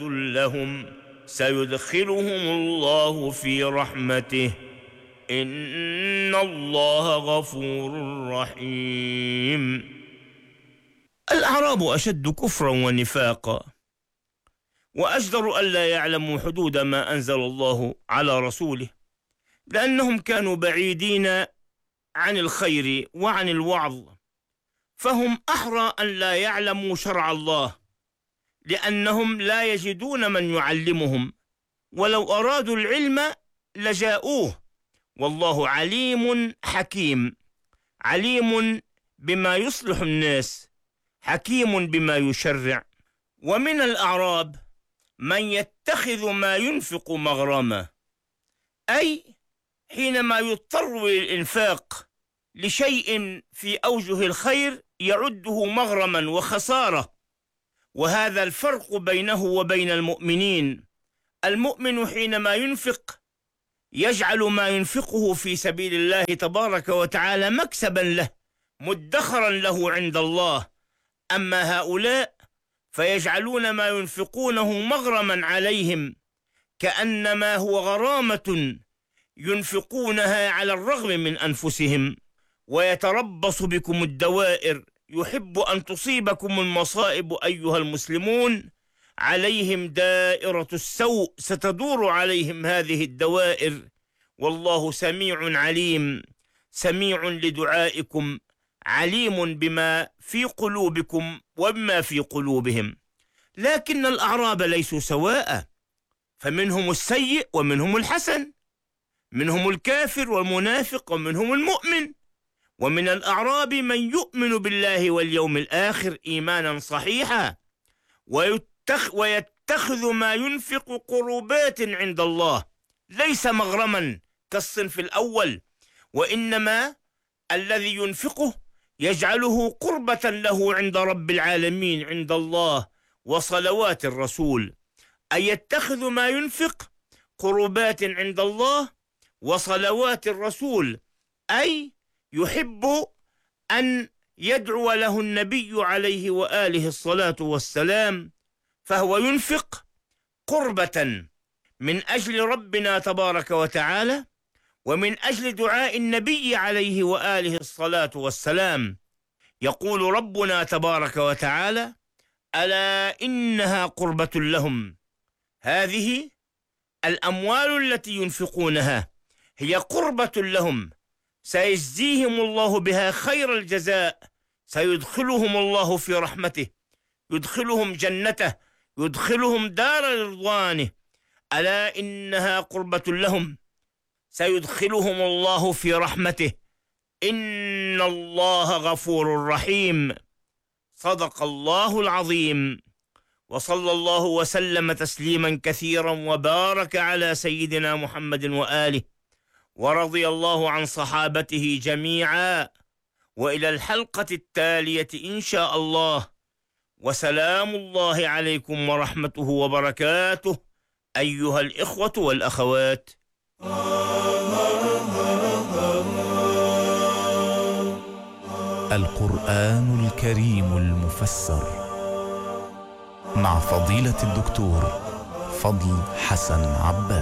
لهم سيدخلهم الله في رحمته إن الله غفور رحيم. الأعراب أشد كفرا ونفاقا وأجدر ألا يعلموا حدود ما أنزل الله على رسوله، لأنهم كانوا بعيدين عن الخير وعن الوعظ، فهم أحرى أن لا يعلموا شرع الله، لأنهم لا يجدون من يعلمهم، ولو أرادوا العلم لجاءوه. والله عليم حكيم، عليم بما يصلح الناس، حكيم بما يشرع. ومن الأعراب من يتخذ ما ينفق مغرما، أي حينما يضطر للإنفاق لشيء في أوجه الخير يعده مغرما وخسارة. وهذا الفرق بينه وبين المؤمنين. المؤمن حينما ينفق يجعل ما ينفقه في سبيل الله تبارك وتعالى مكسبا له، مدخرا له عند الله. أما هؤلاء فيجعلون ما ينفقونه مغرما عليهم، كأنما هو غرامة ينفقونها على الرغم من أنفسهم. ويتربص بكم الدوائر، يحب أن تصيبكم المصائب أيها المسلمون، عليهم دائرة السوء، ستدور عليهم هذه الدوائر. والله سميع عليم، سميع لدعائكم، عليم بما في قلوبكم وبما في قلوبهم. لكن الأعراب ليسوا سواء، فمنهم السيء ومنهم الحسن، منهم الكافر والمنافق ومنهم المؤمن. ومن الأعراب من يؤمن بالله واليوم الآخر إيمانا صحيحا ويتخذ ما ينفق قربات عند الله، ليس مغرما كالصنف الأول، وإنما الذي ينفقه يجعله قربة له عند رب العالمين، عند الله وصلوات الرسول. أي يتخذ ما ينفق قربات عند الله وصلوات الرسول، أي يحب أن يدعو له النبي عليه وآله الصلاة والسلام، فهو ينفق قربة من أجل ربنا تبارك وتعالى، ومن أجل دعاء النبي عليه وآله الصلاة والسلام. يقول ربنا تبارك وتعالى: ألا إنها قربة لهم. هذه الأموال التي ينفقونها هي قربة لهم، سيجزيهم الله بها خير الجزاء، سيدخلهم الله في رحمته، يدخلهم جنته، يدخلهم دار رضوانه. ألا إنها قربة لهم، سيدخلهم الله في رحمته، إن الله غفور رحيم. صدق الله العظيم. وصلى الله وسلم تسليما كثيرا وبارك على سيدنا محمد وآله، ورضي الله عن صحابته جميعا. وإلى الحلقة التالية إن شاء الله، وسلام الله عليكم ورحمته وبركاته أيها الإخوة والأخوات. القرآن الكريم المفسر مع فضيلة الدكتور فضل حسن عباس.